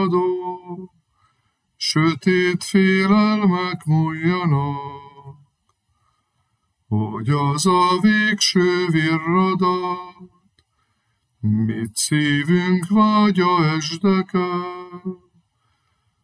adó, sötét félelmek múljanak, hogy az a végső virradat, mit szívünk vágya esdeket.